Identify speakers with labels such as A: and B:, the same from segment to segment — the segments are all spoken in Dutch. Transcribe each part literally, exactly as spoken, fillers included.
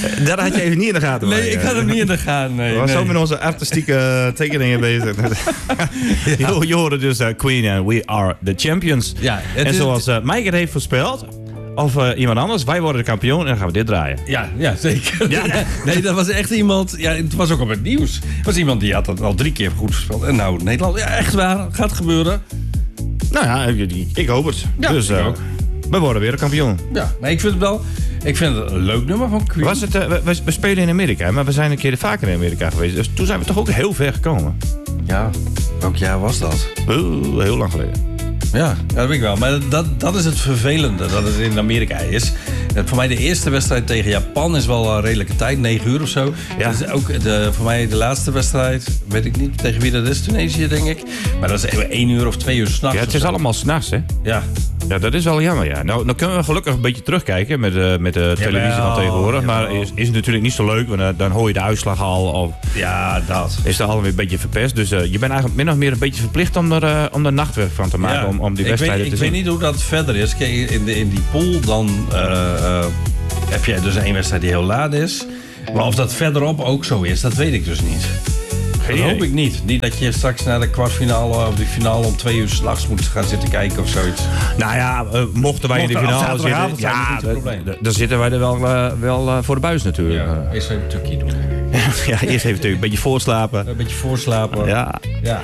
A: Dat had je even niet in de gaten.
B: Nee, ik had hem niet in de gaten. Nee,
A: We waren
B: nee.
A: zo met onze artistieke tekeningen bezig. ja. je, je hoorde dus uh, Queen en We Are The Champions.
B: Ja, het
A: en
B: is-
A: zoals uh, Mike het heeft voorspeld, of uh, iemand anders, wij worden de kampioen en dan gaan we dit draaien.
B: Ja, ja, zeker.
A: Ja.
B: Nee, dat was echt iemand... Ja, het was ook op het nieuws. Het was iemand die had dat al drie keer goed gespeeld. En nou, Nederland... Ja, echt waar. Gaat gebeuren.
A: Nou ja, ik, ik hoop het.
B: Ja,
A: dus
B: ik
A: uh,
B: ook.
A: we worden weer een kampioen.
B: Ja, maar ik vind het wel... Ik vind het een leuk nummer van Queen.
A: Was het, uh, we, we- we spelen in Amerika, maar we zijn een keer vaker in Amerika geweest. Dus toen zijn we toch ook heel ver gekomen.
B: Ja, welk jaar was dat?
A: Oeh, heel lang geleden.
B: Ja, ja, dat weet ik wel. Maar dat, dat is het vervelende, dat het in Amerika is. Dat voor mij de eerste wedstrijd tegen Japan is wel een redelijke tijd, negen uur of zo.
A: Ja.
B: Dat is ook de, voor mij de laatste wedstrijd, weet ik niet tegen wie dat is, Tunesië denk ik. Maar dat is even één uur of twee uur s'nachts.
A: Ja, het is allemaal s'nachts, hè?
B: Ja.
A: Ja, dat is wel jammer, ja. Nou, nou kunnen we gelukkig een beetje terugkijken met, uh, met de televisie van tegenwoordig.
B: jawel.
A: Maar is, is natuurlijk niet zo leuk, want uh, dan hoor je de uitslag al. Of
B: Ja, dat.
A: is het alweer een beetje verpest. Dus uh, je bent eigenlijk min of meer een beetje verplicht om er, uh, om er nachtwerk van te maken.
B: Ja.
A: Om, om die
B: ik
A: wedstrijden
B: weet,
A: te
B: ik
A: zien.
B: weet niet hoe dat verder is. Kijk, in, de, in die pool dan uh, uh, heb je dus één wedstrijd die heel laat is. Maar of dat verderop ook zo is, dat weet ik dus niet. Dat
A: idee.
B: hoop ik niet. Niet dat je straks naar de kwartfinale of de finale om twee uur 's nachts moet gaan zitten kijken of zoiets.
A: Nou ja, uh, mochten wij in de
B: Mocht er op
A: finale zitten...
B: zaterdagavond zijn,
A: Ja,
B: is niet het probleem.
A: d- d- dan zitten wij er wel, uh, wel uh, voor de buis natuurlijk.
B: Ja, eerst even een tukkie doen.
A: Ja, eerst even natuurlijk een beetje voorslapen.
B: Een beetje voorslapen.
A: Ja.
B: Ja.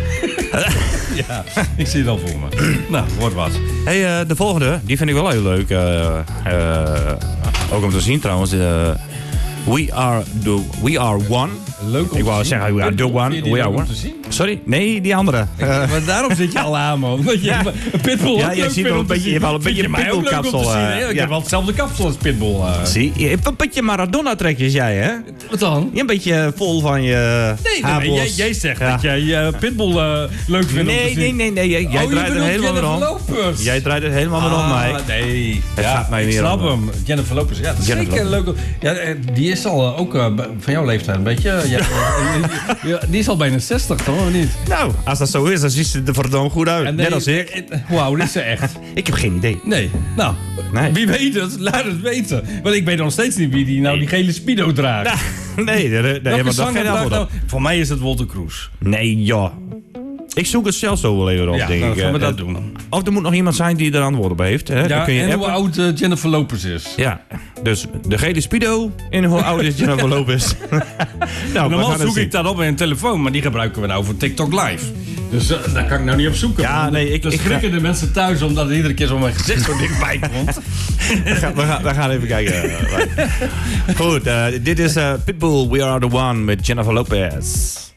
B: ja, ik zie het al voor me. Nou, wordt wat.
A: Hey, uh, de volgende, die vind ik wel heel leuk. Uh, uh, ook om te zien trouwens. Uh, we are the We Are One.
B: Leuk om
A: Ik wou
B: te zien.
A: zeggen, we are the
B: Vind
A: one.
B: je die
A: We
B: leuk
A: are
B: om
A: one.
B: te zien?
A: Sorry? Nee, die andere. Uh,
B: Maar daarom zit je al aan, man. Omdat je
A: Ja.
B: een pitbull
A: Ja,
B: ook
A: je
B: leuk
A: ziet
B: vindt
A: wel
B: om
A: een
B: te
A: beetje-
B: zien.
A: wel een
B: Vind
A: beetje
B: je mij ook leuk om te
A: pitbullkapsel,
B: zien,
A: uh,
B: hè? Ik
A: ja.
B: heb wel hetzelfde kapsel als pitbull. uh.
A: zie, je hebt een beetje Maradona-trekjes jij, hè?
B: Wat dan?
A: Je een beetje vol van je
B: Nee, nee,
A: haarborst.
B: jij, jij zegt
A: Ja.
B: dat jij uh, pitbull uh, leuk vindt om te
A: Nee,
B: zien.
A: nee, nee, nee. Jij, jij
B: Oh, je
A: draait er
B: bedoelt
A: helemaal weer
B: Jennifer
A: om.
B: Lopez.
A: Jij draait er helemaal weer om,
B: Ah,
A: Mike.
B: nee.
A: Het
B: ja,
A: gaat mij
B: ik
A: weer
B: snap
A: om.
B: hem. Jennifer Lopez. Ja, dat is
A: Jennifer
B: zeker een leuke... Ja, eh, die is al uh, ook uh, van jouw leeftijd een beetje. Ja, ja, die is al bijna zestig, toch? Of niet?
A: Nou, als dat zo is, dan ziet ze er verdomme goed uit.
B: En
A: Net
B: nee,
A: als ik.
B: eh, Hoe oud is ze echt?
A: Ik heb geen idee.
B: Nee. Nou,
A: Nee.
B: wie weet het, laat het weten. Want ik weet nog steeds niet wie die nou die gele Speedo draagt.
A: Nee, daar, daar
B: Welke
A: hebben we nog
B: zanger
A: geen
B: draagt
A: antwoord op.
B: nou? Voor mij is het Walter Cruz.
A: Nee, ja. Ik zoek het zelf zo wel even op,
B: Ja,
A: denk
B: dan
A: ik.
B: gaan we
A: Eh,
B: dat
A: eh,
B: doen.
A: Of er moet nog iemand zijn die er antwoord op heeft. Hè? Dan
B: Ja,
A: kun je
B: en hoe
A: appen.
B: oud uh, Jennifer Lopez is.
A: Ja, dus de gele Speedo en hoe oud is Jennifer Lopez. nou, we
B: Normaal
A: gaan het
B: zoek
A: zien.
B: ik dat op in een telefoon, maar die gebruiken we nou voor TikTok Live. Dus uh, daar kan ik nou niet op zoeken.
A: Ja,
B: Want
A: nee, ik-
B: Dan
A: ik
B: schrikken de mensen thuis omdat het iedere keer zo mijn gezicht zo dichtbij komt.
A: We gaan, we, gaan, we gaan even kijken. Goed, uh, dit is uh, Pitbull, We Are The One met Jennifer Lopez.